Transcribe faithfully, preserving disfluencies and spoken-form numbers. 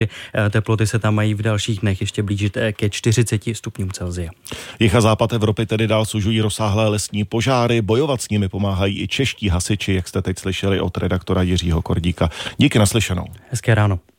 Teploty se tam mají v dalších dnech ještě blížit ke čtyřiceti stupňům Celsia. Jih a západ Evropy tedy dál sužují rozsáhlé lesní požáry, bojovat s nimi pomáhají i čeští hasiči, jak jste teď slyšeli od redaktora Jiřího Kordíka. Díky, naslyšenou. Hezké ráno.